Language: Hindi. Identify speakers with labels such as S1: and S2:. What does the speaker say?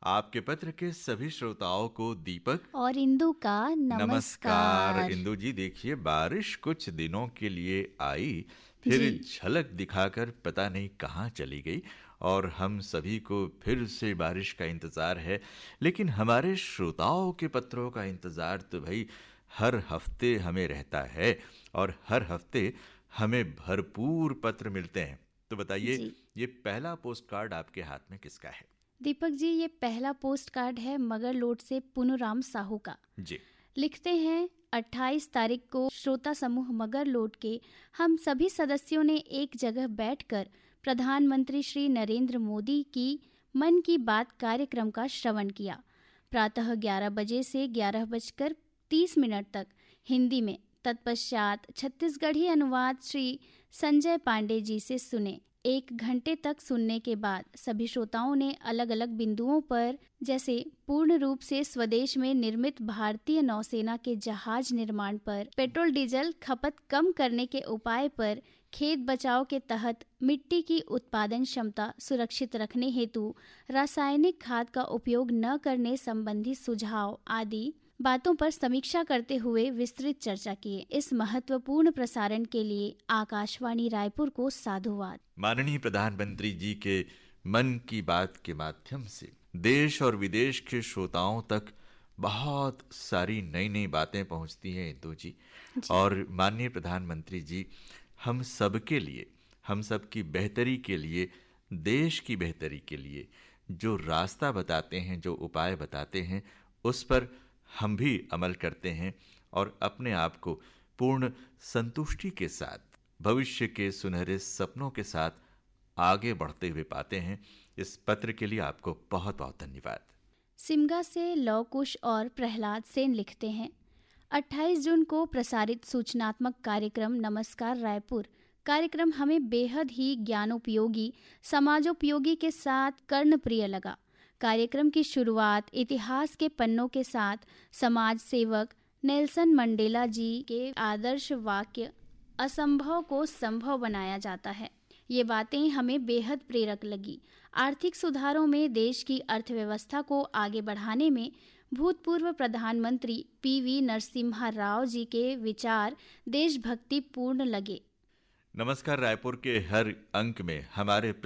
S1: आपके पत्र के सभी श्रोताओं को दीपक
S2: और इंदु का नमस्कार।
S1: इंदु जी, देखिए बारिश कुछ दिनों के लिए आई, फिर झलक दिखाकर पता नहीं कहाँ चली गई और हम सभी को फिर से बारिश का इंतजार है। लेकिन हमारे श्रोताओं के पत्रों का इंतजार तो भाई हर हफ्ते हमें रहता है और हर हफ्ते हमें भरपूर पत्र मिलते हैं। तो बताइए, ये पहला पोस्ट कार्ड आपके हाथ में किसका है?
S2: दीपक जी, ये पहला पोस्ट कार्ड है मगरलोड से पुनुराम साहू का।
S1: जी
S2: लिखते हैं, 28 तारीख को श्रोता समूह मगरलोड के हम सभी सदस्यों ने एक जगह बैठकर प्रधानमंत्री श्री नरेंद्र मोदी की मन की बात कार्यक्रम का श्रवण किया। प्रातः 11 बजे से 11:30 तक हिंदी में, तत्पश्चात छत्तीसगढ़ी अनुवाद श्री संजय पांडे जी से सुने। 1 घंटे तक सुनने के बाद सभी श्रोताओं ने अलग अलग बिंदुओं पर, जैसे पूर्ण रूप से स्वदेश में निर्मित भारतीय नौसेना के जहाज निर्माण पर, पेट्रोल डीजल खपत कम करने के उपाय पर, खेत बचाव के तहत मिट्टी की उत्पादन क्षमता सुरक्षित रखने हेतु रासायनिक खाद का उपयोग न करने संबंधी सुझाव आदि बातों पर समीक्षा करते हुए विस्तृत चर्चा किए। इस महत्वपूर्ण प्रसारण के लिए आकाशवाणी रायपुर को साधुवाद।
S1: माननीय प्रधानमंत्री जी के मन की बात के माध्यम से देश और विदेश के श्रोताओं तक बहुत सारी नई नई बातें पहुंचती हैं इंदु जी। और माननीय प्रधानमंत्री जी हम सबके लिए, हम सबकी बेहतरी के लिए, देश की बेहतरी के लिए जो रास्ता बताते हैं, जो उपाय बताते हैं, उस पर हम भी अमल करते हैं और अपने आप को पूर्ण संतुष्टि के साथ, भविष्य के सुनहरे सपनों के साथ आगे बढ़ते हुए पाते हैं। इस पत्र के लिए आपको बहुत बहुत धन्यवाद।
S2: सिमगा से लौकुश और प्रहलाद सेन लिखते हैं, 28 जून को प्रसारित सूचनात्मक कार्यक्रम नमस्कार रायपुर कार्यक्रम हमें बेहद ही ज्ञानोपयोगी, समाजोपयोगी के साथ कर्णप्रिय लगा। कार्यक्रम की शुरुआत इतिहास के पन्नों के साथ समाज सेवक नेल्सन मंडेला जी के आदर्श वाक्य असंभव को संभव बनाया जाता है। ये बातें हमें बेहद प्रेरक लगी। आर्थिक सुधारों में देश की अर्थव्यवस्था को आगे बढ़ाने में भूतपूर्व प्रधानमंत्री PV नरसिम्हा राव जी के विचार देशभक्ति पूर्ण लगे।
S1: नमस्कार रायपुर के हर अंक में हमारे